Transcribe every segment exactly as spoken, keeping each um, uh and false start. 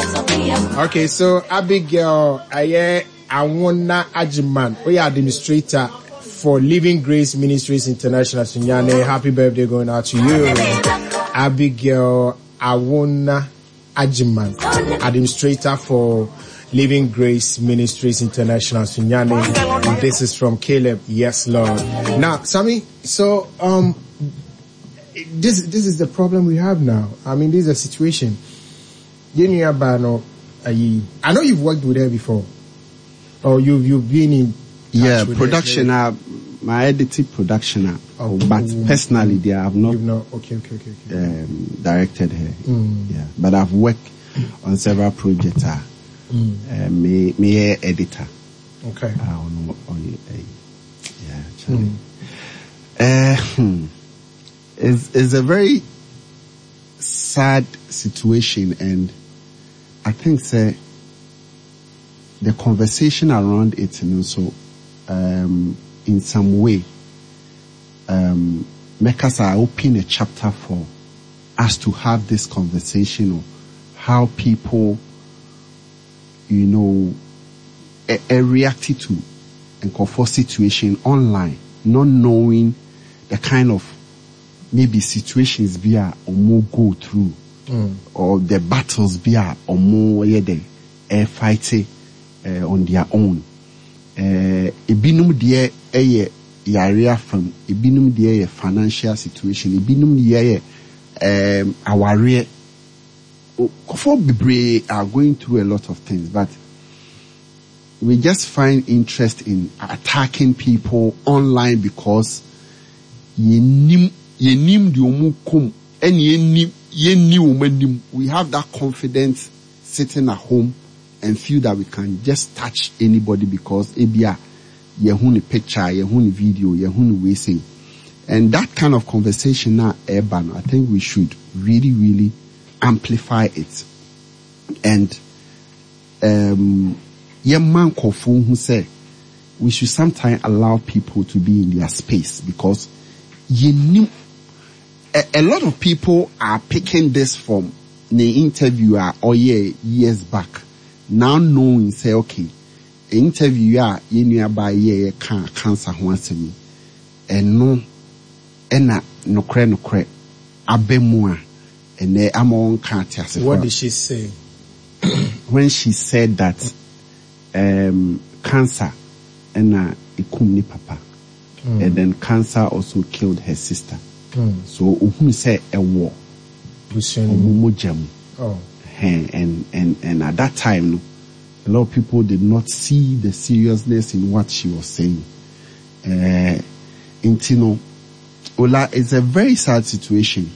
Okay, so Abigail Aye Awona Ajiman, we are administrator for Living Grace Ministries International. Sunyane, happy birthday going out to you. Abigail Awona Ajiman, administrator for Living Grace Ministries International. Sunyane, this is from Caleb. Yes, Lord. Now, Sammy, so um, this this is the problem we have now. I mean, this is a situation. I know you've worked with her before, or you've you've been in. Yeah, production. Uh, my edited production. Uh, oh, but oh, personally, there I've not. You've not. Okay, okay, okay. okay. Um, directed her. Mm. Yeah, but I've worked on several projects. Uh, mm. uh, me, me editor. Okay. Uh, on, on, uh, yeah, actually. Mm. Uh, it's it's a very sad situation, and I think, say, the conversation around it, and also, um, in some way, um, make us uh, open a chapter for us to have this conversation of how people, you know, a, a reacted to and comfort situation online, not knowing the kind of maybe situations we are or more go through. Mm. Or the battles be are or more yeah they uh, fighting uh, on their own. Uh, Ibinum dear a area from Ibinum dear financial situation. Ibinum dear um our real for Bibre are going through a lot of things, but we just find interest in attacking people online because ye nim ye nim di omukum and ye nim. We have that confidence sitting at home and feel that we can just touch anybody because ebia yehuni picture, yehuni video, yehuni we say. And that kind of conversation now, urban, I think we should really, really amplify it. And um Yeman Kofu who said we should sometimes allow people to be in their space because ye knew. A, a lot of people are picking this from the interviewer or yeah years back. Now knowing say okay, interviewer you nearby yeah can cancer once me, and no, and na no cre no cre, abemua, and the among can't. What did she say when she said that um cancer and na ikumni papa, mm. and then cancer also killed her sister. Mm. So who say a war? Oh. And, and and and at that time, a lot of people did not see the seriousness in what she was saying. Uh, Intino, Ola, it's a very sad situation.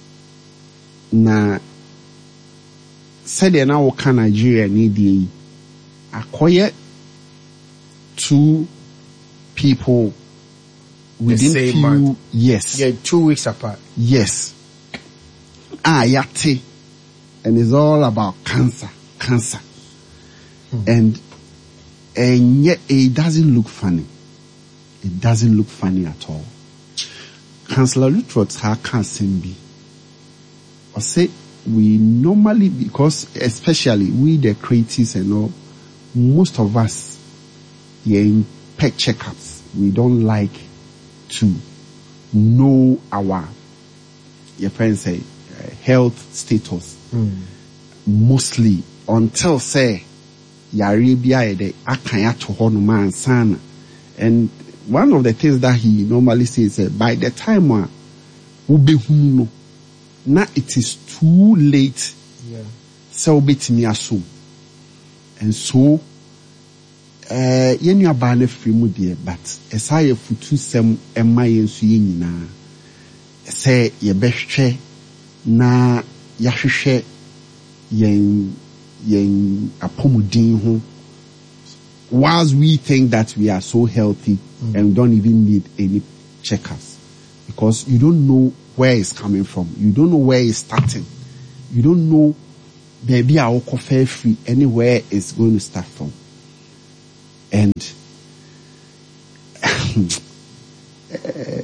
Na said now can Nigeria need the acquire two people within the same few month. Yes. Yeah, two weeks apart. Yes. Ah, yate. And it's all about cancer. Cancer. Hmm. And and yet it doesn't look funny. It doesn't look funny at all. Councillor Lutrot ha cancer be. I say we normally, because especially we the creatives and all, most of us yeah, in pet checkups, we don't like to know our your friends say uh, health status mm. mostly until say Yaribia de akanya to hono sana. And one of the things that he normally says is uh, by the time uh, ubehuno now it is too late yeah so betimi aso. And so Uh, yenu abane frimu de but esa ye futu sem ema yensu ye nyina se ye behwe na yahwehwe yen yen apomudin ho whilst we think that we are so healthy mm. and don't even need any checkups because you don't know where it's coming from, you don't know where it's starting, you don't know maybe our coffee free anywhere it's going to start from. And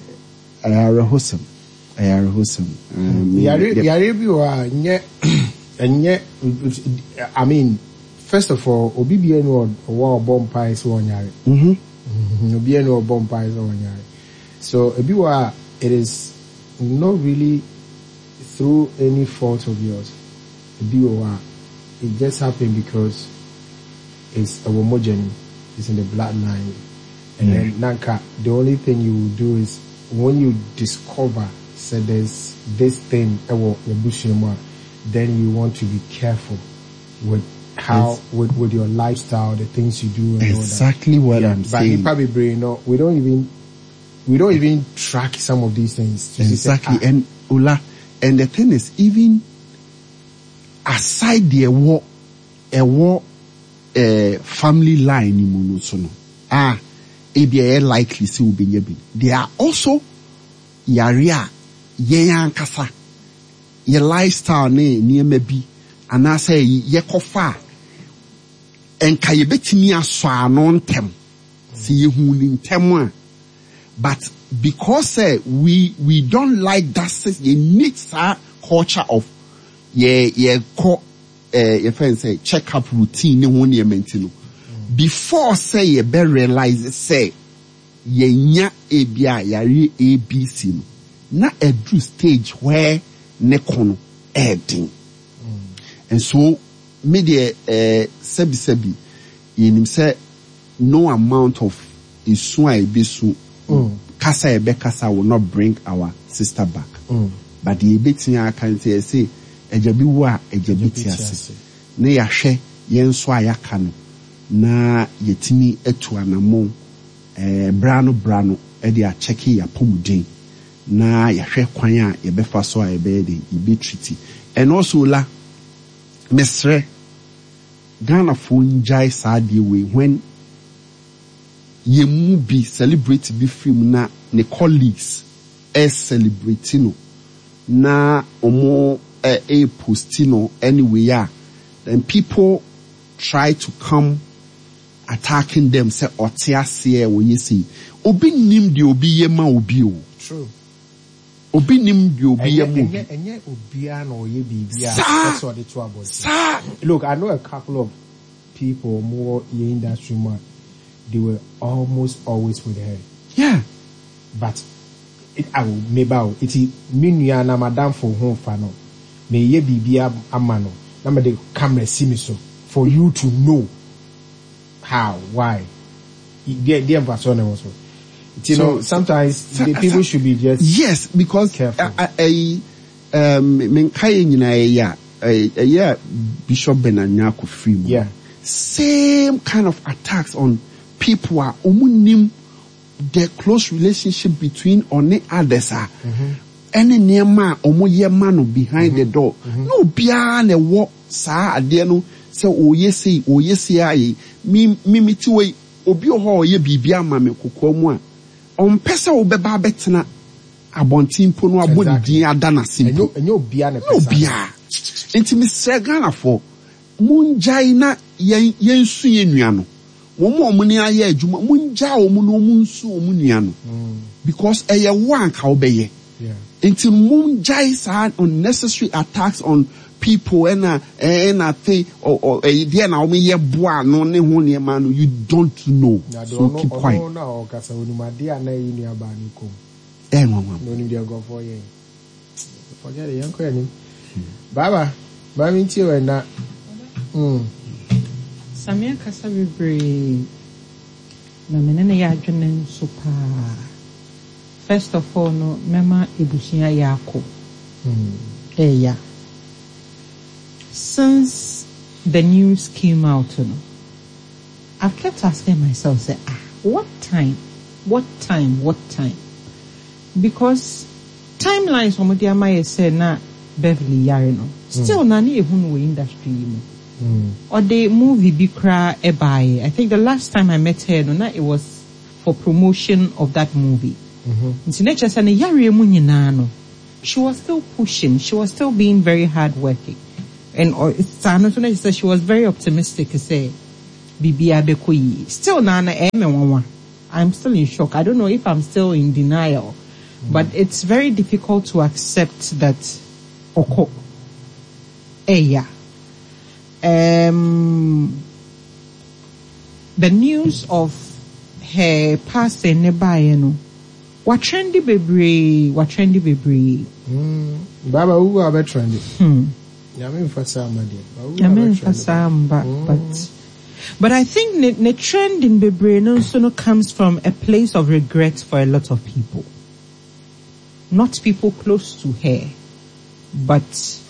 I are wholesome. I are wholesome. Yari yari biwa nye and yet, I mean, first of all, obi bien or or bomb pies one yard. Mm-hmm. Obi bien or bomb pies one yard. So Obiwa, it is not really through any fault of yours. Obiwa, it just happened because it's a homogeny. It's in the bloodline. And yeah. then Nanka, the only thing you will do is when you discover say there's this thing then you want to be careful with how it's, with, with your lifestyle, the things you do and exactly all that. what yeah, I'm but saying. But probably brain no, we don't even we don't even track some of these things. Exactly. Say, ah. And Ola, and the thing is, even aside the war a war uh, family line in Munusono, ah, A B A likely see will be nebi. There are also yaria yan kasa your lifestyle ne near maybe and I say ye kofa and ka ye betimi aso anon tem see ye hu tem but because uh, we we don't like that you need that culture of ye ye ko eh your friend say check up routine ne ho ne maintain before say ye be realize say ye nya e bia yare A B C no na a true stage where ne kono ending and so media eh sebi sebi yenim say no amount of isu a ebesu kasa ebe kasa will not bring our sister back mm. but the ebetia can say say ejabi wo a ejabi tiase ne yahwe yenso ayaka no na yetimi etu anamo eh brano brano e dia checki ya pomuden na yahwe kwan a yebefa so a ebe de ibe treaty and also la mesre Ghana phone jai sadi we when ye mu bi celebrate bi film na ne colleagues e celebrate no na omo e e postino anyway yeah then people try to come attacking them say otiase we you see obi nim de obi ye ma obi o true obi nim de obi ye ma enye enye obi an or ye bibia that's what the trouble is. Look, I know a couple of people more in the industry man, they were almost always with her. Yeah. But it I will maybe it is minua na madam for home fano. May ye bibia amano. Na me the camera see me so for you to know how, why. The the person also. You so, know, sometimes so, the people so, should be just yes, because careful. I, I um men kai nyina ya yeah Bishop Benanyako film. Yeah. Same kind of attacks on people are omunim the close relationship between one others are any near man omo ye man behind mm-hmm. the door. Mm-hmm. No bia na wo sa ade no say oye say oye say aye mi mi miti we obi ho ye bibia ma me kokko mu a on pesa wo beba betena abontin po no abodi din adana simple enyo bia na pesa no bia enti mi Ghana for munjai na yen yensu yenua no wo mo mo ni aye adwuma munja wo mo no munsu wo mo nua no because eye wo anka wo beye yeah enti munjai sa unnecessary attacks on people and uh, and I think or or eh dia na wo ye boa no ne ho ne ma no you don't know yeah, so no, keep quiet no no kasa onuma dia na yi nua ba ni kom eh no no no ni dia go for ye forget it yanko ani baba ba mi nti we na mm Samia kasa bebre na menene ya adwene so pa first of all no mema ebusia yako mm eh yeah since the news came out you know, I've kept asking myself say ah what time what time what time because timelines from the amaye say na Beverly yare no still mm. na ni ehunu we industry you know. Mm. Or the movie Bikra Ebaye. I think the last time I met her, no, it was for promotion of that movie. Mm-hmm. She was still pushing. She was still being very hardworking. And or said she was very optimistic to say, Bibi Abekoyi. Still, Nana, I'm still in shock. I don't know if I'm still in denial. Mm. But it's very difficult to accept that Oko. Eya. Um, the news of her passing nearby, you know. What trendy baby? What trendy baby? Hmm. Baba, who are better trendy? Hmm. Yamin for some, my dear. Yamin for some, but but but I think the, the trend in baby no so comes from a place of regret for a lot of people. Not people close to her, but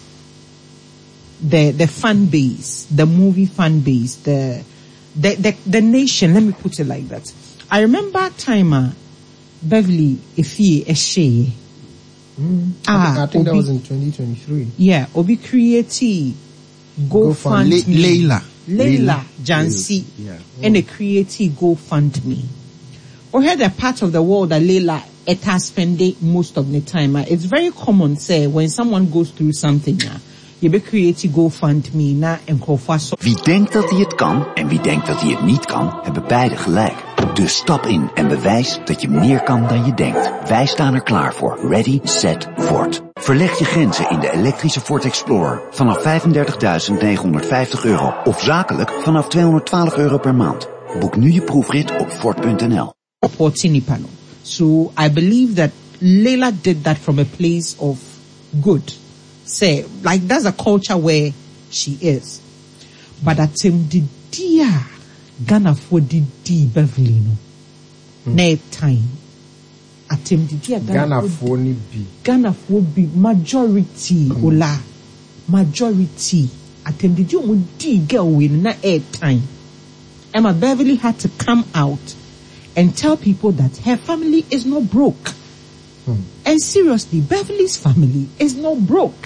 the the fan base, the movie fan base, the the the, the nation. Let me put it like that. I remember timer. Beverly Ifie Eshe. Mm. Ah, I think Obi, that was in twenty twenty-three. Yeah, Obi created GoFundMe. Layla. Layla Jansi. Yeah. And a creative GoFundMe. Or had a part of the world that Layla eta spend most of the time. It's very common, say, when someone goes through something, je be creative GoFundMe na en so. Wie denkt dat hij het kan en wie denkt dat hij het niet kan, hebben beide gelijk. Dus stap in en bewijs dat je meer kan dan je denkt. Wij staan er klaar voor. Ready, set, Ford. Verleg je grenzen in de elektrische Ford Explorer vanaf vijfendertigduizend negenhonderdvijftig euro of zakelijk vanaf tweehonderdtwaalf euro per maand. Boek nu je proefrit op Ford punt n l. So I believe that Layla did that from a place of good. Say, like that's a culture where she is. But at him the dear Ghana for the D Beverly no. Hmm. Na time. At him the dear Ghana for ni be. Ghana for be majority hmm. ola. Majority. At him the dear mo D girl win na air time. Emma Beverly had to come out and tell people that her family is not broke. Hmm. And seriously, Beverly's family is not broke.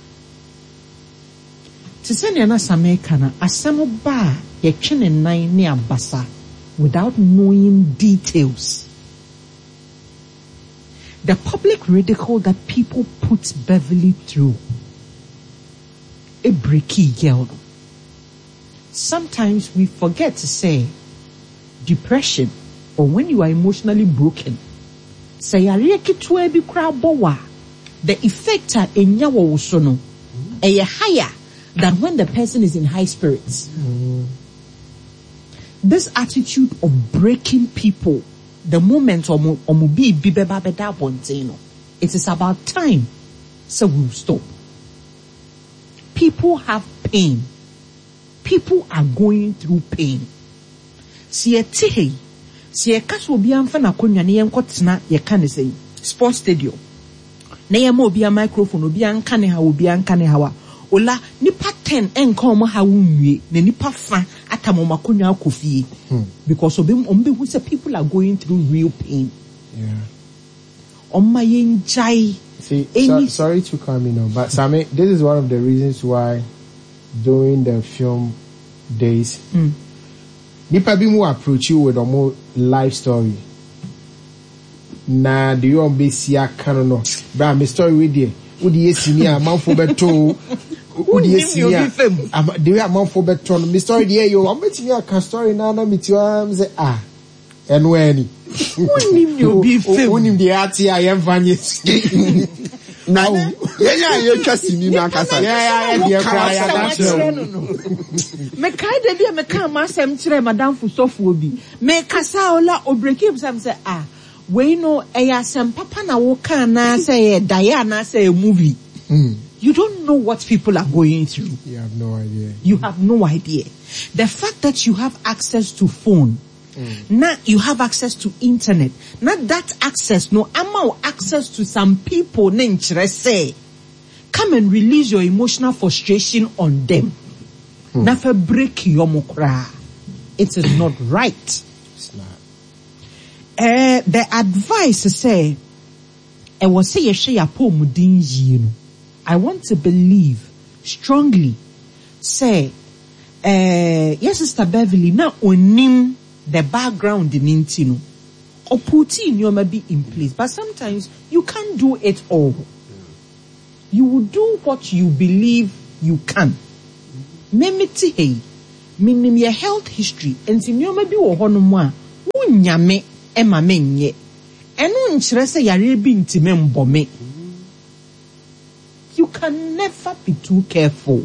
To send an Americana, a samoba, ye chin and nine near Bassa, without knowing details. The public ridicule that people put Beverly through. A breaky girl. Sometimes we forget to say depression or when you are emotionally broken. Say the effect are in yawo sono a higher than when the person is in high spirits. Mm. This attitude of breaking people, the moment omu bi bibeba beda bonteno, it is about time, so we'll stop. People have pain. People are going through pain. Siye tihe, siye kaso obi amfa na konwa ne yenkotena ye kan say sports stadium. Na ye ma obi a microphone obi anka ne ha obi anka ne hawa. Ola nipa ten enka omo ha wunwie na nipa fa atamo makonwa akofie. Because obi ombe hu say people are going through real pain. Yeah. Omma yenjai. See, so, sorry to come in, but Sammy, this is one of the reasons why during the film days, mm. nipa bi mu approach you with a more life story. Na the young be see a canon. Bra, my story with you. Would you see me a man for beto? Would you see me? The way a man for beto. My story there, you. I'm betting you a story now. Na meet you. I'm say ah, and when. Unim you be film. Unim the arty I am vanish. Now, yeah, yeah, you just see me now, Kasa. Yeah, yeah, yeah, that's true. Me kai de dia me kan ma sem kire madam fu sofu obi. Me kasa ola obreki sam say ah, we know e ya sem papa na wo kan na say Diana say a movie. Mm. You don't know what people are going through. You have no idea. You have no idea. The fact that you have access to phone, mm. now you have access to internet. Not that access, no, amount access to some people, say, come and release your emotional frustration on them. Mm. Never break your mokra. It is not right. It's not. Uh, the advice is say, I will say you share po mudin you. I want to believe strongly. Say, uh, yes, Sister Beverly, now onim the background in Intino. Or put in your may be in place. But sometimes you can't do it all. You will do what you believe you can. Memeti e, minim your health history, and sin you may be o honoma, unyame, ema menye. And unchrese yare binti membome. You can never be too careful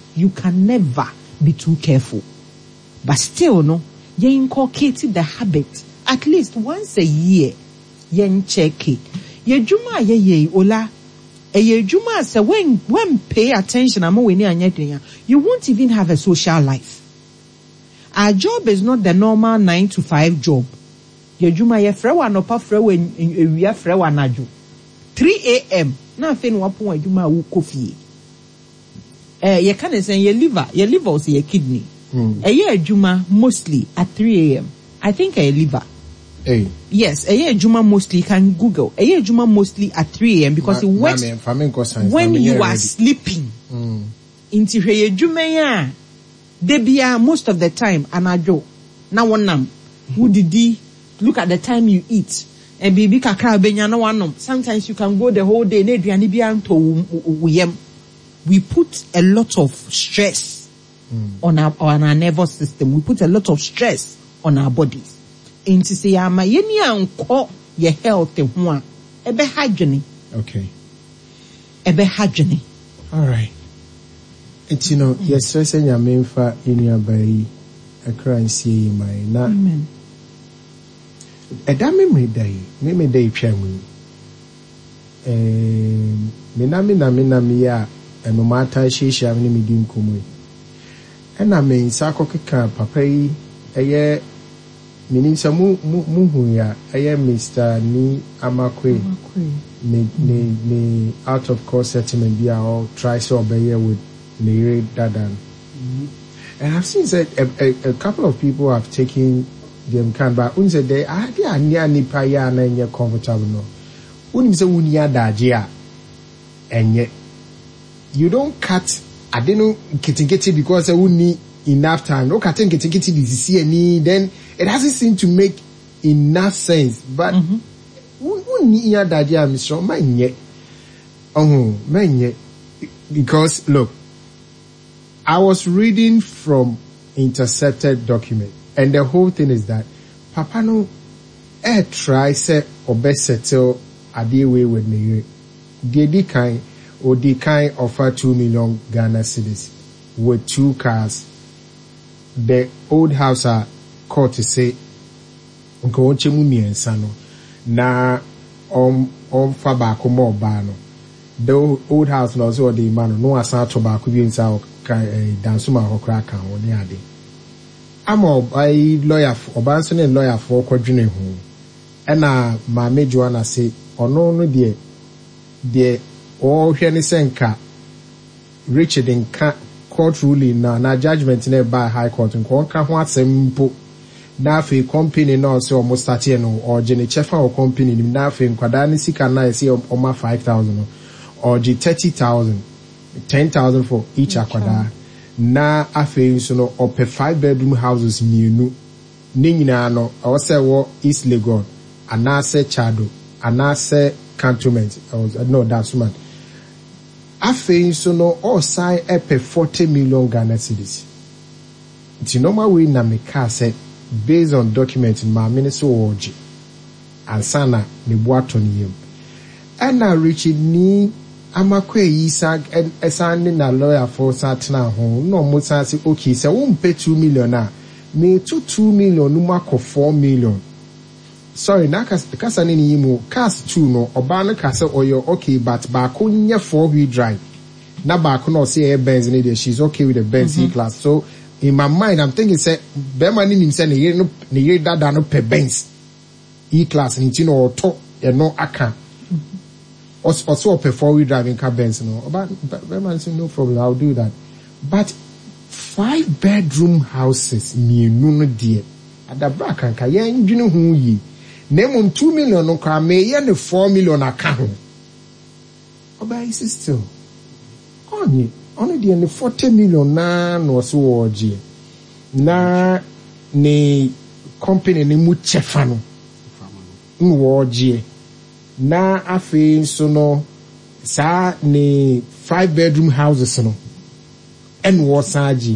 you can never be too careful. But still, no, you inculcated the habit at least once a year. You check it. Ye juma ye ye ola. E ye juma say when when pay attention, I'm when you won't even have a social life. Our job is not the normal nine to five job. Ye juma ye frewa no pa frewa in we frewa naju. three a.m. Na fe no wapo juma wu kofi. Eh ye can say ye liver, ye liver or ye kidney. Mm. A year juma mostly at three a.m. I think a liver. Hey. Yes, a year juma mostly you can Google. A year juma mostly at three a.m. because ma, it works ma, when you are ready. Sleeping. Mm. Into a juma ya. Debia most of the time anajo. Na one nam. Who did he look at the time you eat? And baby kakra benya na one. Sometimes you can go the whole day. We put a lot of stress mm. on our on our nervous system. We put a lot of stress on our bodies. Into say ama yeni anko ye health ho a ebe hadwene. Okay. Ebe hadwene. All right. It's you know mm. yes stress nya memfa enu abai akra nsie mai na. Amen. Eda memory day, me me day twa mu. Eh me na me na me na me ya eno mata hihia me me di nkomo. Ena me nsa akokeka papa yi eye meaning some mu mu hu ya eye Mister Ni Amakwe ne ne ne out of court settlement be all try so obey with Nere Dadan. Mm-hmm. And I've seen that a, a, a couple of people have taken them can but un said they are they are near nipa ya na nye comfortable no. Un say un ya daje and yet you don't cut I don't know kitikiti because I won't need enough time. No cutting kitikiti this any then it doesn't seem to make enough sense. But who need that idea, Mister Man yet? Oh man yet because look, I was reading from intercepted document and the whole thing is that Papa no air try set or best settle a day way with me. Gedi kind or the kind offer two million Ghana cedis with two cars. The old house are called to say go chemu miensa no na um um fa ba ko mo ba no the old house no so the man no asan to ba ko bi nsa dansuma hokra kan woni ade amo ai lawyer oba nso ne lawyer for kwadwene ho e na ma mejoana say ono no de de o hwe ne senka Richard nka court ruling na na judgment na by high court nko nka ho asempo na fe company na so almost start no or je ne chefa o company ni na fe nkwada ne sika na e say o ma five thousand or je thirty thousand ten thousand for each akwada na afe so no op five bedroom houses mienu ne nyina no o say wo East Legon ana say Chado ana say cantonment no that's man afe so no all sign up forty million Ghana cedis. It's normal way na me ka say based on document in my minister oji and sana ne boato ni yem ana Richard Ni Amakwe Isaac and esane na lawyer for satna ho no mo say okay say won pay two million na me to two million no makọ four million sorry na kasa ni yimu cast two no oba no kasa oyo okay but ba ko nye four wheel drive na ba ko no say Benz ni there she's okay with the Benz mm-hmm. class so in my mind I'm thinking say be man ni nim say ne ye no ne ye dada no per Benz E class ni ti no to e no aka also per four wheel driving car Benz no but be man say no problem I'll do that but five bedroom houses me no no there adabra kan ka ye ndwene hu yi name two million no kwa me ye ne four million aka ho oba is still only only the forty million na no so oje na ne company ne mu chefa no no oje na afi so no sa ne five bedroom houses no en wo saji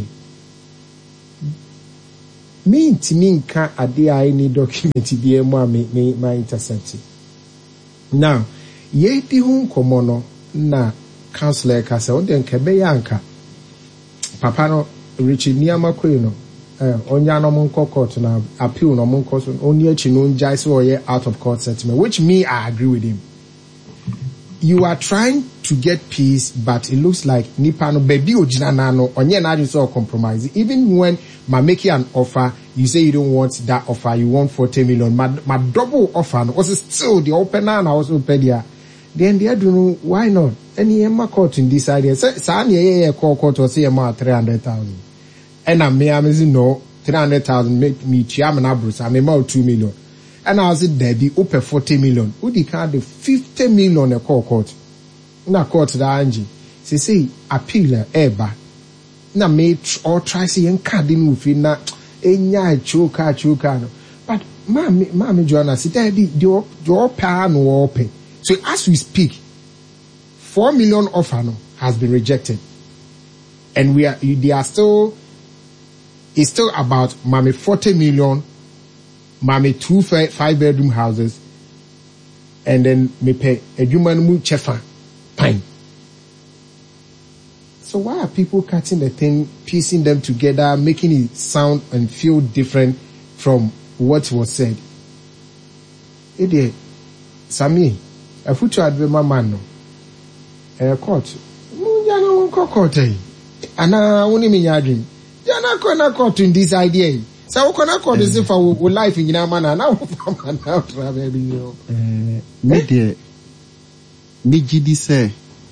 me ntimi nka ade a any document bi emu a me me my intercept now ye di hu komo no na counselor ka say o den ka be yanka Papa no Richard Niamakwe no eh onya no monko court na appeal no monko so only echi no njai so ye out of court settlement, which me I agree with him. You are trying to get peace, but it looks like nipa no baby ojina na no onye na adu so compromise. Even when ma make you an offer, you say you don't want that offer, you want forty million. My my double offer no was still the open and also pay there. Then they don't know why not. Any Emma court in this idea. Say say yeah call court or say Emma three hundred thousand. And I may am no three hundred thousand make me chairman Bruce. I may about two million. And I was there be open forty million. Who the kind of fifty million a call court? Na court the Angie. Say say appeal eba. Na may or try say en card in ufi na enya choka choka no. But mami mami Joanna say there be the the pay no pay. So as we speak, four million offer no, has been rejected, and we are they are still. It's still about mami forty million, mami two five bedroom houses, and then me pay a human mu chefa pine. So why are people cutting the thing, piecing them together, making it sound and feel different from what was said? Idiot, Sami. A future advema man no. A court. Mujana won court eh. Ana woni me yadwin. Jana ko na court in this idea. So we na court is for we life in na man na we man na travel bi yo. Eh me de me gidi say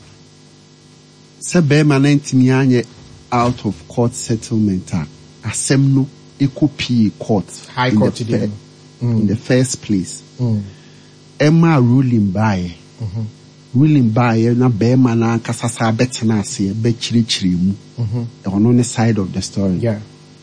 se be man ntimi anye out of court settlement a asem no ekopi court high court today in the first place. Mm. Emma ruling by mhm ruling by na be man na kasasa betena ase be chirichiri mu mhm on the side of the story. Yeah.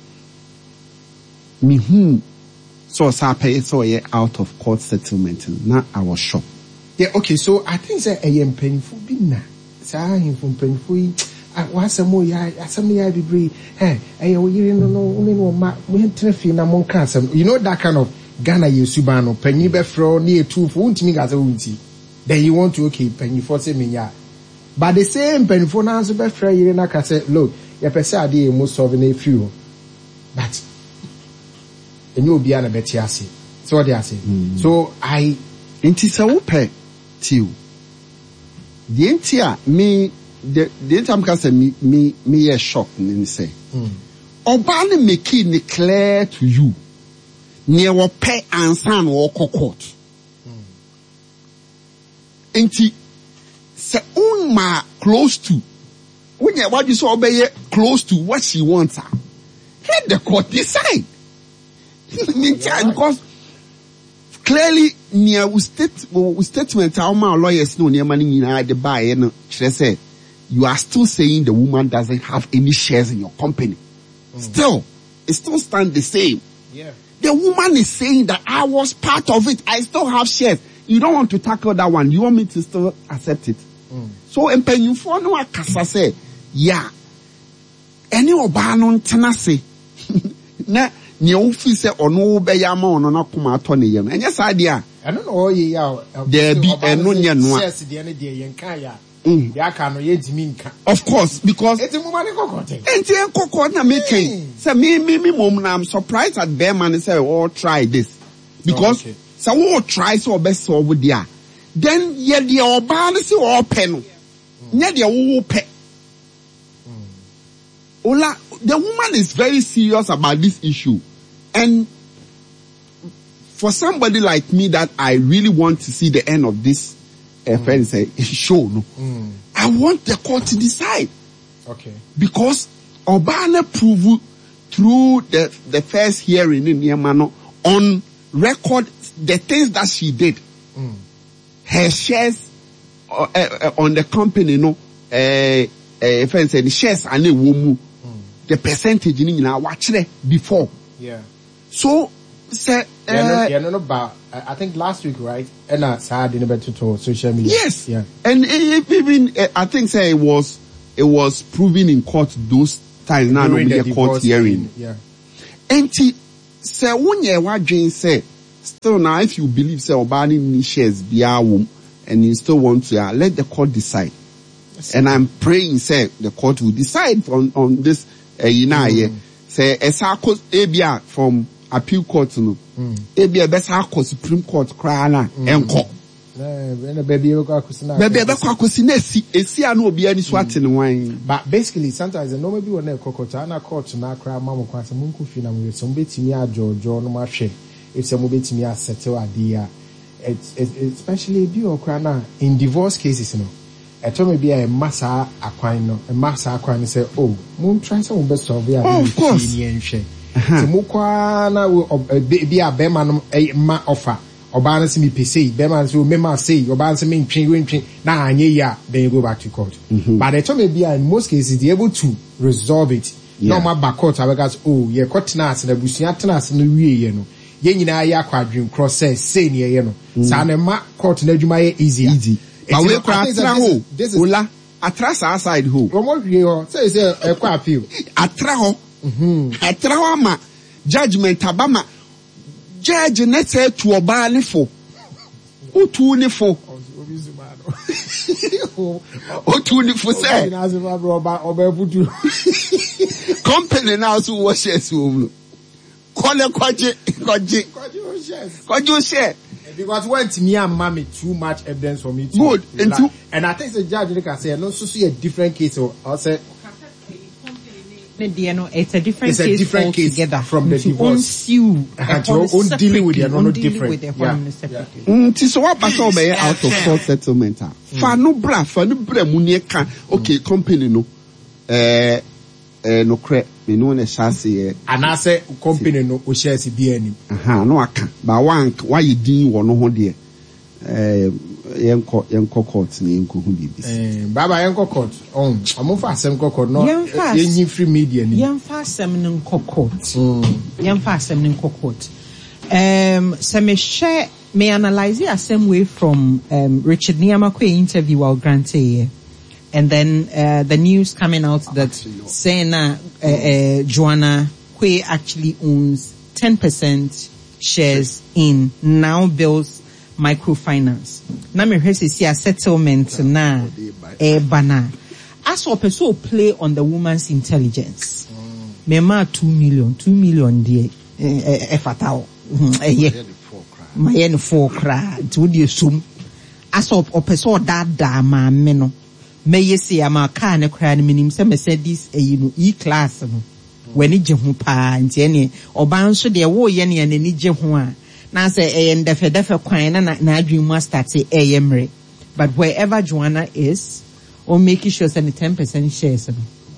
Me who so sa pay so ye out of court settlement na I was shocked. Yeah, okay, so I think say I am painful bi na. Sa him from painful wasamo ya asam ya bibri eh eh o yiri no no no no ma mo entrefi na mon ka asam. You know that kind of Ghana Yesuba no penny be fro near two for untimi gaza unti. Then you want to okay penny for say menya. But the same penny for now so be fro yiri na ka say look, ya pese ade e mo solve na few. But enyo obi ana beti ase. So what they say. Mm. So I inti sa wo pe tiu. The entia me the the entia ka say me me me ye shock ni say. Mm. Oba ne make it clear to you. Near what pay and son or court. Enti se unma close to when you what you saw obey close to what she wants her. Let the court decide. Because clearly near we state we statement our lawyers know near money in the buy and she said you are still saying the woman doesn't have any shares in your company. Mm. Still, it still stands the same. Yeah. The woman is saying that I was part of it. I still have shares. You don't want to tackle that one. You want me to still accept it. Mm. So, in penny for no akasa say, yeah. Any obanon tenase. Na ni ofi say ono be yama ono na kuma ato ne yam. Enya sa dia. I don't know ye ya. There be eno nya no. Shares the ene de yen kan ya. Mm. Ya ka no ye dimi nka. Of course, because eti mu mani kokote. Enti kokot na making. Say me me me mom na I'm surprised at bear man say oh try this. Because oh, okay. So we try so best solve there. Then ye the oba na say oh pen. Nya the wo pe. Ola the woman is very serious about this issue. And for somebody like me that I really want to see the end of this a mm. friend say show no. Mm. I want the court to decide. Okay. Because Obana proved through the the first hearing in Yamano on record the things that she did. Mm. Her shares uh, uh, on the company, no, uh, uh, friend said the shares and the woman, the percentage in our watch before. Yeah. So, say, uh, yeah, no, yeah, no, no, but I think last week, right? And I said in about to social media. Yes. Yeah. And it, even uh, I think say it was it was proven in court those times now no the court hearing. Yeah. And say when you wadwin say still now if you believe say obani ni shares biya wom and you still want to uh, let the court decide. and I'm praying, say the court will decide on on this. Uh, you know, mm. say a circle abia from appeal court no, mm. abia best circle Supreme Court crana enko. Baby, but basically, sometimes the normal people na kokota na court na cry mama kwa se munku fi na mo some betimi ajojo no ma hwe if some betimi asettle adea especially bi okra na in divorce cases no e to me bi a massa akwan no e massa akwan say oh mun try some best solve ya of course ni enhwe se mu kwa na bi a be ma no ma offer Oba si mi pese, Bema so mema say, Oba si me ntwen we ntwen na anye ya, then you go back to court. Mm-hmm. But the time be in most cases they able to resolve it. Yeah. No ma back court because oh ye court na as na busuya tena as no wie ye no. Ye nyina ya kwadwin cross say say ne ye no. Sa na ma court na adwuma ye easier. Easy. But we kwa atra ho. Ola atra sa side ho. Omo wie ho. Say say e kwa appeal. Atra ho. Mhm. Atra ho ma judgment abama judge na say to oba ne fo otu ne fo otu ne fo say company now so what shares wo kole kwaje kwaje kwaje share because when me and mommy too much evidence for me to good like, and I think the judge can say no so see a different case or I'll say it's a different it's a case different case together from the divorce. You own dealing with the no different. Mm, so what pass over out of court settlement? Fa no bra, fa no bra munye kan. Okay, company no. Eh, eh no cre. Me no na chassis. And I say company no o shares bi ani. Aha, no aka. Ba wan why you din wo no ho de. Eh yenko yenko court ni yenko hu bibi. Eh baba yenko court. On amfa asem court no yenyi free media ni. Yenfa asem ni court. Yenfa asem ni court. Um so me share me analyze the same way from um Richard Niamakwe interview while granted, and then uh, the news coming out that saying uh, uh, Joanna Kwe actually owns ten percent shares in Now Bills Microfinance. Na me hwese see a settlement na e bana. As a person play on the woman's intelligence. Me ma two million, two million die e fatao. Eh yeah. My yen four cra to the sum. As of a person that da ma me no. Me ye say am a car ne cra ni minim se Mercedes e you know E class no. When it je ho pa nti ene oba nso de wo ye ne ani je ho a. Na say e ndefe defe kwan na na adwin mu start e yemre. But wherever Joanna is, or making sure that the ten percent shares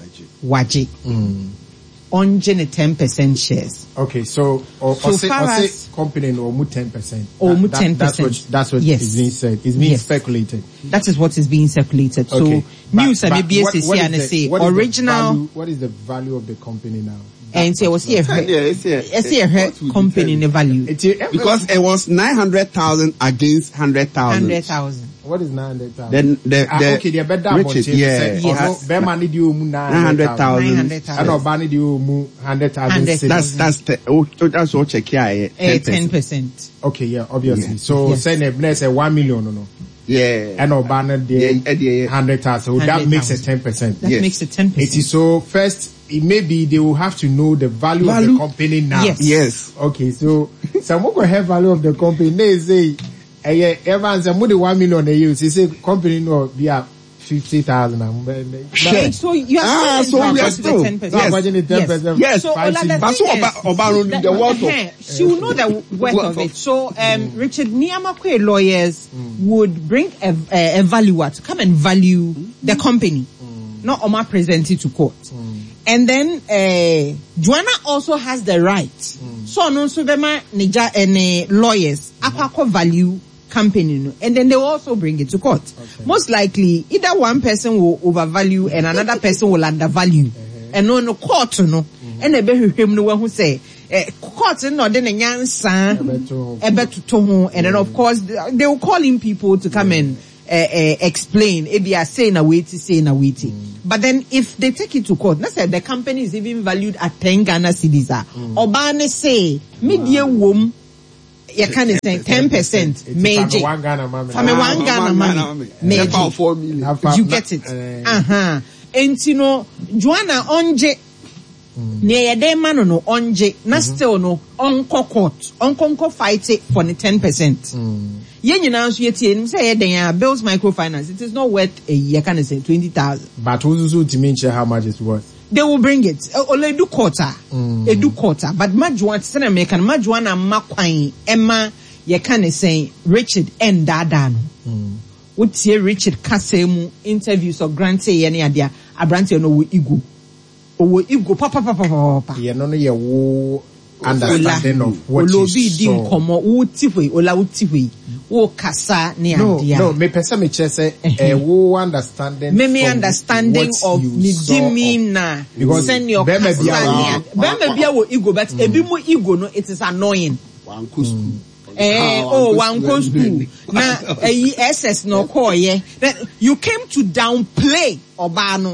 waji mm. on the ten percent shares. Okay, so or, so or say, far or as say company or mu ten percent. Or mu ten percent. That's what that's what yes. is being said. It's being yes. speculated. That is what is being circulated. Okay. So news and B S C and say original. What is the value of the company now? And say was here. It's here her company in the value because it was nine hundred thousand against hundred thousand. Hundred thousand. What is nine hundred thousand? Then the ah, the okay, the better Richard, yeah, yes. Bear money do mu nine hundred thousand. Nine hundred thousand. I know money do mu hundred thousand. That's that's the oh that's what check here. Ten percent. Okay, yeah, obviously. Yeah. So yes. say ne say one million no no. Yeah. And no banner there yeah, hundred thousand. So that makes it ten percent. That yes. makes it ten percent. It is so first. It maybe they will have to know the value, value? of the company now. Yes. Yes. Okay, so some will have value of the company. They say, eh, everyone's a money one million a year. They say company no be a fifty thousand. Sure. So you are ah, still so we are still ten percent. Yes. Yes. Yes. So but so about about the worth of. She will know the worth of it. So um, mm. Richard Niamakwe lawyers mm. would bring a, a, a valuer to come and value mm. the company, mm. not Oma present it to court. Mm. And then uh, Joanna also has the right. Mm. So no so bema nija any lawyers akwa value company no, and then they will also bring it to court. Okay. Most likely either one person will overvalue and another person will undervalue. Uh-huh. And no no court no. Mm-hmm. And ebe hwehwem no who say eh, court no de ne nyansa ebe to ho, and then of course they will call in people to come and uh, uh, explain if they are saying a way to saying a way to. But then if they take it to court, let's say the company is even valued at ten Ghana cedis. Mm. Obane say, media wom, you can say ten percent major. One Ghana mami. From one Ghana mami. Major. four million. You get it. Uh-huh. And you know, Joanna onje near de man no onje na still no onko court onko fight it for the ten percent. Yen you now see say then Bill's microfinance. It is not worth a year can say twenty thousand. But who's to mention how much it's worth? They will bring it. Ole do quarter. E do quarter. But Majuan Sena American Majuana Makwain Emma ye can say Richard and Dadan. Would see Richard Kasemu interviews of Grantay any idea Abranti no wo ego. O ego papa papa papa. Ye no no ye wo understanding of what you saw. Komo wo tiwe ola wo tiwe wo kasa ne adia. No, no, me pesa me chese eh wo understanding. Me me understanding of ni dimina. Because send your kasa ne. Bema bia wo ego but ebi mo ego no it is annoying. One school. Eh, oh, one go school. Na eh S S no call ye. You came to downplay Obano.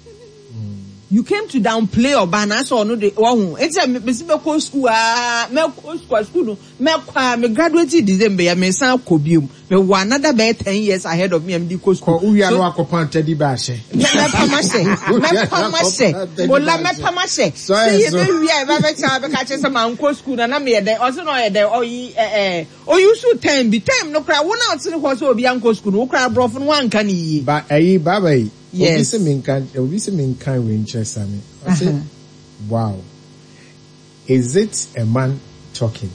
You came to downplay Obana so no de oh it's a me be school ah me school school no me kwa me graduated December ya me san kobium me one another be ten years ahead of me am di school ko uya no akopan tedi ba hye me pamase me pamase ola me pamase say you be wi e ba be cha be ka che say man ko school na na me dey o se no ye dey o yi eh eh o you should time be time no kra wona out ni ho so obi an ko school no kra brofo no wan kan yi ba ayi baba yi. Yes. Obi se minkan, obi se minkan we interest me. I say, wow. Is it a man talking?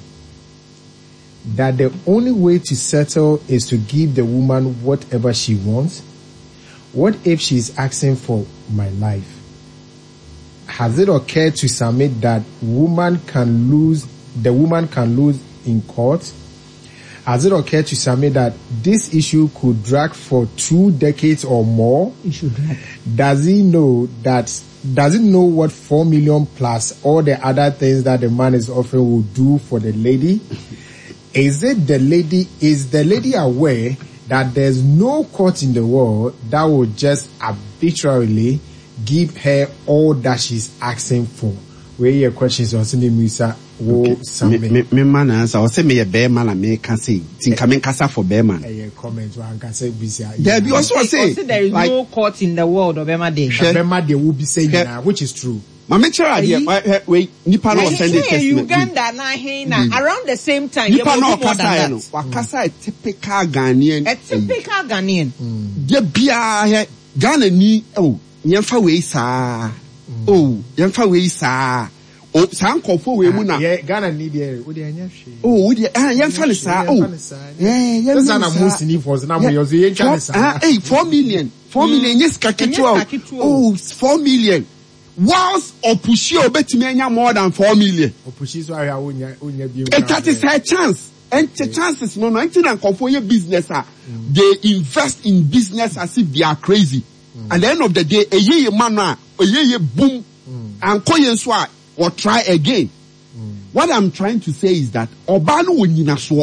That the only way to settle is to give the woman whatever she wants? What if she's asking for my life? Has it occurred to submit that woman can lose, the woman can lose in court? Has it occurred to submit that this issue could drag for two decades or more? It should drag. Does he know that, does he know what four million plus all the other things that the man is offering will do for the lady? Is it the lady, is the lady aware that there's no court in the world that will just arbitrarily give her all that she's asking for? Where your questions on Cindy Musa? Okay. Me, me, me man answer. I say me a bear man and me can say. Think I'm in casa for bear man. A comment one can say busy. Yeah, you also say there is like, no court in the world of Bema Day. Bema Day will be saying that, which is true. My mentor idea. Wait, Nipa no send it testament. Uganda na hina around the same time. Nipa no kasa no. Wakasa a typical Ghanaian. A typical Ghanaian. De bia Ghana ni oh yemfa we sa. Oh yemfa we sa. Oh, some kofo we mu na. Yeah, Ghana need there. Odi anya hwe. Oh, odi ah, yam fa le sa. Oh. Yeah, yam. This na most ni for na mo yo ye twa le sa. Ah, eh, four million. four million yes ka ketu. Oh, four million. Whilst opushi obetimi anya more than four million. Opushi so aya onya onya bi. That is her chance. And the chances no no anything and kofo ye business ah. They invest in business as if they are crazy. At the end of the day, a ye man na, a ye boom and koyen so or try again. Mm. What I'm trying to say is that Obano onyina so.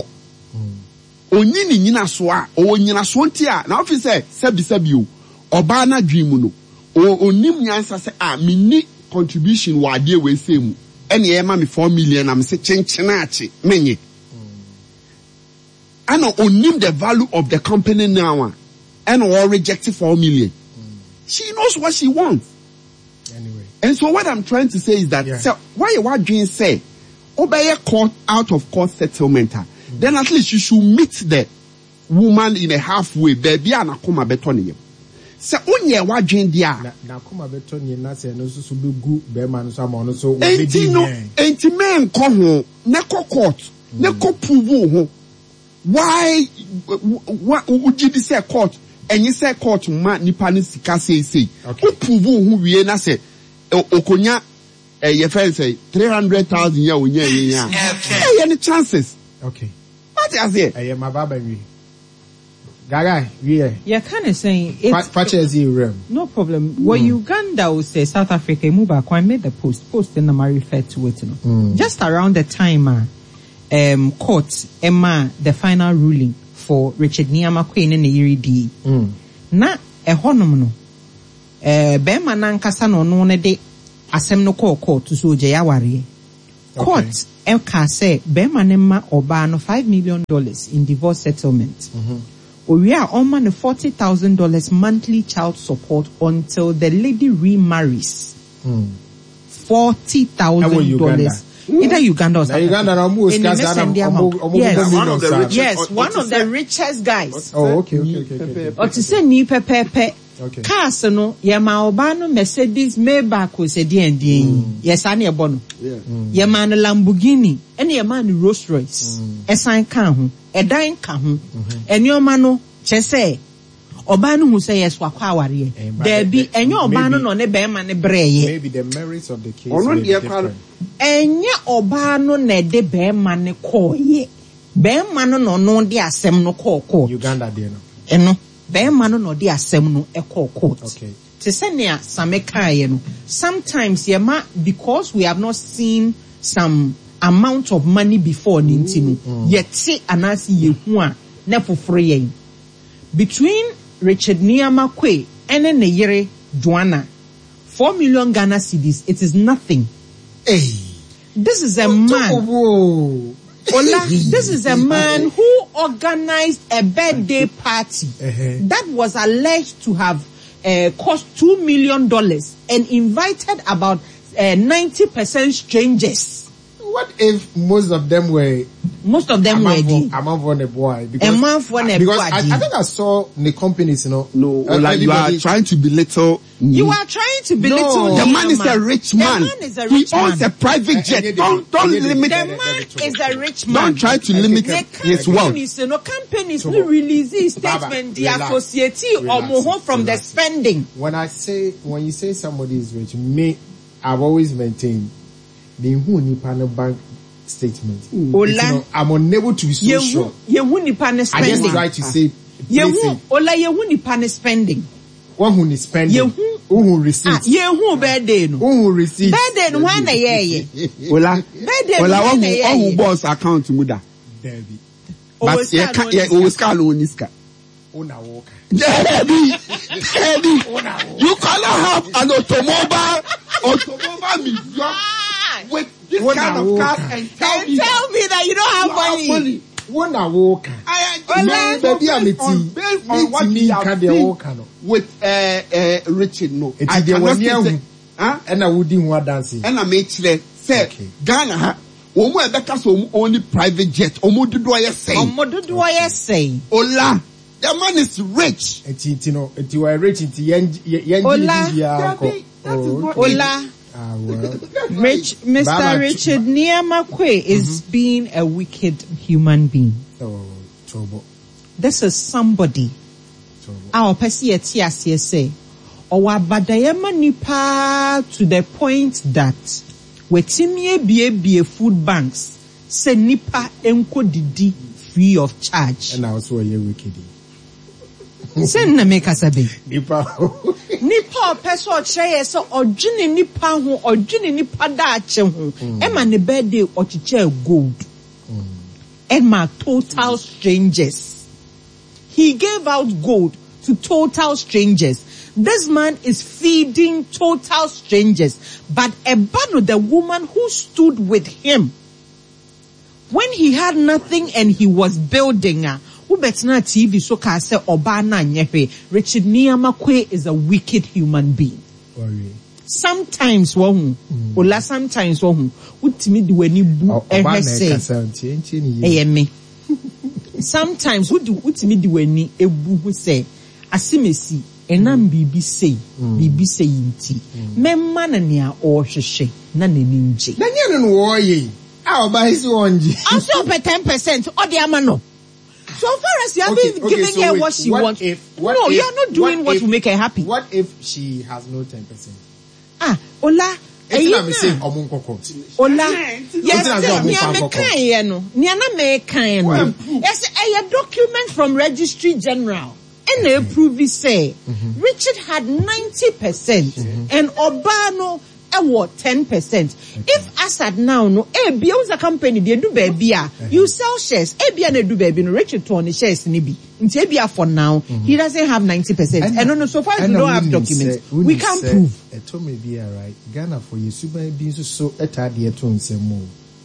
Onyini nyina so a onyina so ntia. Na ofi say sebi sebi o. Obana dream no. O onim nyansa say ah mini contribution wa ade we say mu. Ene e ma me four million am say chenchena achi menye. I know onim the value of the company now and or reject four million. Mm. She knows what she wants. Anyway. And so what I'm trying to say is that, yeah. So why you what Jane say, obey a court out of court settlement, mm. Then at least you should meet the woman in a halfway, baby, and akoma betoni. So onye what Jane dia. Na akoma betoni na se no so be gu be man so am no so. Enti no, enti men ko ho, ne ko court, ne ko prove ho. Why, what would you say court? And you say court ma nipa ni sika say say. Who prove who we na say okonya eh your friend say three hundred thousand ya onya yen. Hey, any chances? Okay. What is it? Eh my baba we. Gaga, we. Yeah, kind of saying it's purchase you no problem. Mm. Well, Uganda will say South Africa move back. I made the post post in the Mary referred to it. You know? Mm. Just around the time uh, um court Emma the final ruling for Richard Niyama Queen in the Yiri D. Mm. Na e honom no. Eh be manan kasa no no ne de asem no call court to so je yaware. court Elka say Bemanema Obano five million dollars in divorce settlement. Mm-hmm. We are on the forty thousand dollars monthly child support until the lady remarries. Mm. Forty thousand dollars. Either Uganda or South Uganda. Yes, one of the richest. Yes, one of the richest guys. Oh, okay, okay, okay. okay. Or to say ni pepe. Okay. Cars no, yama obano Mercedes Maybach was a D and D. Yes, I need a bono. Yaman Lamborghini, any yaman Rolls Royce. A sign can, a dine can, and your mano, chese. Obano who say yes, wakawari. There be, and your obano on a bearman a bray. Maybe the merits of the case. Or not different. And ya obano ne de bearman call ye. Bearman no no dia sem no call call. Uganda, dear. And no. Bearman no dia sem no e call court. Okay. Tesenia sameka ye no. Sometimes yema because we have not seen some amount of money before nintino. Mm. Yet say anasi ye hua ne foforo ye. Between Richard Niamakwe and Neyere Joanna, four million Ghana cedis, it is nothing. Hey. This is a man. Ola, this is a man who organized a birthday party uh-huh. that was alleged to have uh, cost two million dollars and invited about uh, ninety percent strangers. What if most of them were Most of them were the amount for the boy because, because I, I think I saw the companies, you know. No, uh, like you are trying to belittle. You are trying to belittle. No. The man is a rich man. The man is a rich he owns man. a private jet. Uh, don't don't limit. The man is a rich man. Don't try to limit his wealth. Companies, you know, companies will release this statement. The associate or more from the spending. When I say, when you say somebody is rich, me, I've always maintained the who nipa no bank statement. Ola, I'm unable to be so ye sure. Ye who nipa no spending. I just try to say. Ye who Ola ye who nipa no spending. One who is spending. Ye who who receives. Ye who birthday no. Who receives. Birthday no one ye ye. Ola. Birthday Ola one ye. Ola who boss account muda. Debbie. But ye can't ye Oscar no niska. Una walker. Debbie. Debbie. You cannot have an automobile. Automobile museum with this what kind of cars and tell, and me, tell me that you don't have money. money. One a walker. I am baby I'm based on, based on what we have seen with uh, uh, Richard no. I cannot say, huh? And I wouldn't want dancing. And I made say, say, Ghana ha. Omo ebeka so only private jet. Omo dudu aye say. Omo dudu aye say. Ola. The man is rich. Eti you know, eti we rich eti yen yen Ola. Ola. Ah, well. Rich, Mister Baba, Richard Niamakwe is mm-hmm. being a wicked human being. Oh, trouble. This is somebody. Our person eti say, "Owa badayema nipa to the point that wetimi ebie bie food banks say nipa enko didi free of charge." And also a wicked. Send na make us a big. Nipa. Nipa person cheye so odwene nipa ho odwene nipa da ache ho. Emma ne birthday ochiche gold. Emma total strangers. He gave out gold to total strangers. This man is feeding total strangers. But Ebano, the woman who stood with him when he had nothing and he was building her. Who betina T V so ka say Obana nyehe. Richard Niamakwe is a wicked human being. Worry. Sometimes wohu, mm. Ola sometimes wohu, utimi di weni bu ehe say. Eye me. Sometimes utimi di weni ebu hu say. Asimesi enam bibi say, bibi say inti. Memma na nia o hwehwe na nani nje. Na nya no wo ye. Ah oba hisi wonji. Also pay ten percent o de ama no. So far as you haven't okay, okay, given so her wait, what she what wants, if, what no, if, you're not doing what, what if, will make her happy. What if she has no ten percent? Ah, Ola, it's not Omun Koko. Ola, yes, Niana Kayano, Niana May Kayano. Yes, a document from Registry General. And they prove it say, mm-hmm. Richard had ninety percent mm-hmm. and Obano what ten percent. Okay. If Assad now no, eh, be a company they do baby, you sell shares. Eh, be a do baby no Richard Tony shares nibi. Inti for now mm-hmm. he doesn't have ninety percent. And no, no, so far as we don't have documents, say, we can't say, prove. It told me be alright. Ghana for you super being so etadi eto nsemo.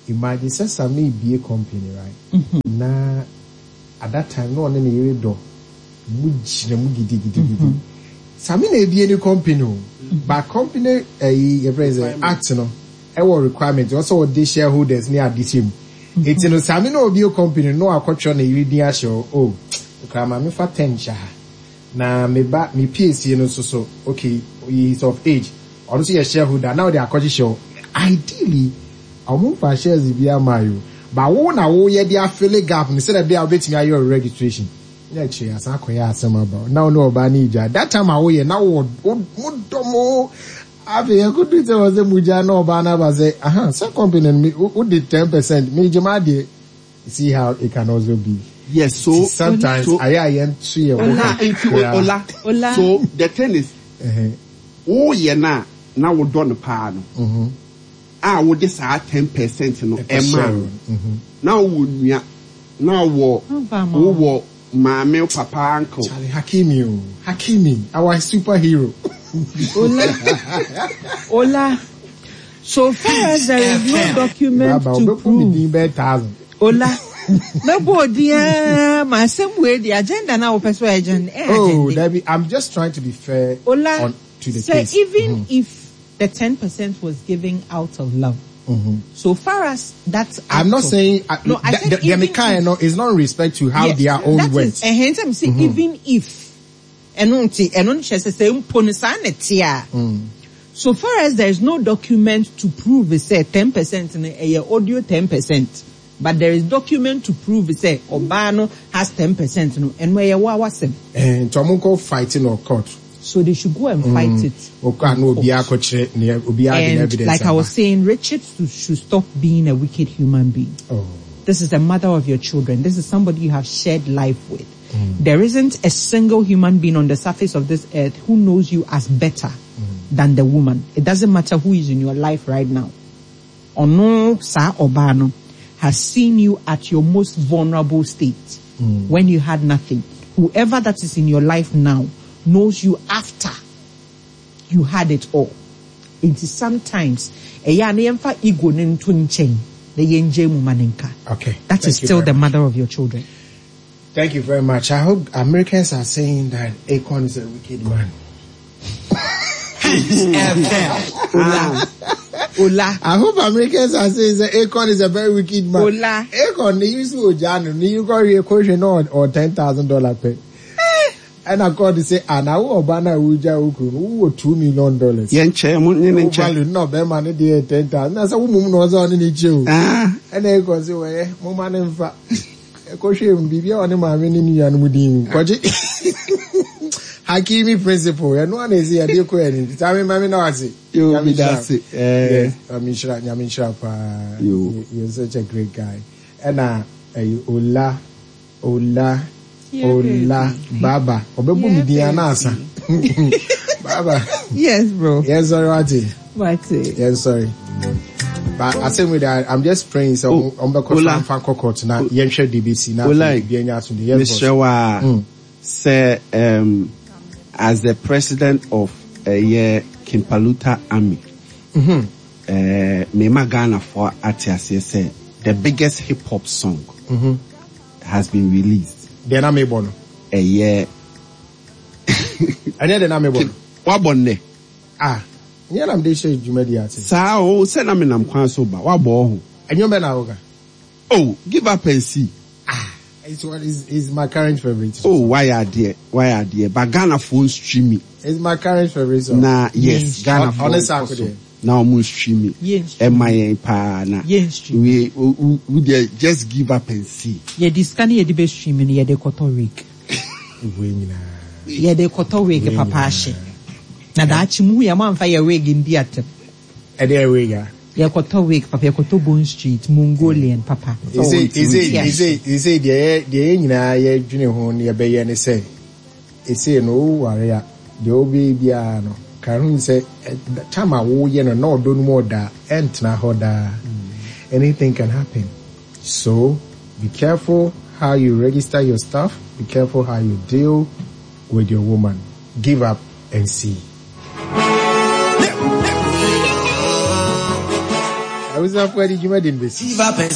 imagine say Sami be a company, right? Mm-hmm. Na at that time no one in the door. Muji na mugi digi digi digi. Sami na be any company, but company eh represent act no. Ewo requirement also the shareholders near this him. It's no Sami no be a company no akotro na yiri dia show. Oh, krama me fa ten sha. Na me ba me P S C no so so okay, he is of age. Also a shareholder now they are akotro show. Ideally, I'm for shares be amayo. But wo na wo ye dia fill gap me say that be obetimi your registration. Yeah, che asa akoya asem about. Now no oba ni ija. That time I wo ye now wo mudomo Abi, I could do it was a muja no bana was a aha, some company me who did ten percent. Me jemadi see how it can also be. Yes, so sometimes so, I am three Ola, Ola, Ola, Ola. So the thing is, oh yeah, na now we done the pan. Mm-hmm. Ah, we just had ten percent no emma. Now we now we we my papa uncle. Charlie Hakimi, Hakimi, our superhero. Ola, Ola. So far as there is no document to prove, Ola, nobody, my same way the agenda now person agenda. Oh, Debbie, I'm just trying to be fair. Ola, on, to the so case. even mm-hmm. if the ten percent was given out of love, mm-hmm. so far as that's, I'm not of, saying uh, no, I said the, the, the no, is not in respect to how yes, their own words. And hence I'm saying even if. Mm. So far as there is no document to prove it say ten percent in a audio ten percent, but there is document to prove it say Obano has ten percent no and where wa wasem. And Tomunko fighting or court. So they should go and fight mm. it. Okay, no and like I was saying, Richard should stop being a wicked human being. Oh. This is the mother of your children. This is somebody you have shared life with. Mm. There isn't a single human being on the surface of this earth who knows you as better mm. than the woman. It doesn't matter who is in your life right now. Ono Sa Obano has seen you at your most vulnerable state mm. when you had nothing. Whoever that is in your life now knows you after you had it all. It is sometimes a yanfa ego ntunchen the yenje mumanenka. Okay. That Thank is still the mother of your children. Thank you very much. I hope Americans are saying that Akon is a wicked man. Ola. Ola. I hope Americans are saying that Akon is a very wicked man. Ola. Akon, they used to Ojano, you got a question or, or ten thousand dollars pay. And I called to say, and I will banner Uja Ukun, who two million dollars. Yen chair, Munyan value, no, bear money, dear ten thousand. That's a woman was on in each you. Ah, and they go away, woman in fact. Koshe Bibi on my mini and Mudin. Hakimi principle. And one is here, dear Queen. Tell me, Mammy, no, I see. You have that's it. Eh, Yamisha, Yamisha, you're such a great guy. And uh, Ola, Ola, Ola, Baba. Obebu Midianasa. Baba. Yes, bro. Yes, sorry, Wati. Wati. Yes, sorry. But I say with that, I'm just praying so on the court fan court now. Yensha D B C now. Mister Wa say um as the president of a uh, year Kimpaluta Army. Mm-hmm. Uh, Mema Ghana for Atiasi say the biggest hip hop song mm-hmm. has been released. Then I'm able. A year. I need an able. What bonne? Ah. Yeah, I'm the shade you made. So, send them in. I'm quite sober. What ball? And you men are oh, give up and see. Ah, it's what is is my current favorite. Oh, why are dear? Why are dear? But Ghana phone streaming. It's my current favorite song. Nah, yes, Ghana phone. Honestly, now I'm streaming. Yes, M I pa na. Yes, we we we just give up and see. Yeah, this can you the best streaming. Yeah, the Koto week. Yeah, the Koto week, Papa. Na da chimu ya man fa ya wig in theater. E dey wig ya. Ya koto wig papa ya koto Bond Street Mongolian papa. Is it is it is it is it the the nyina ya dwene ho ne be ye ne say. E say no ware ya. The obi bia no. Karun say time a wo ye no no do no more da entna ho da. Anything can happen. So be careful how you register your stuff. Be careful how you deal with your woman. Give up and see. was up where did you made in this?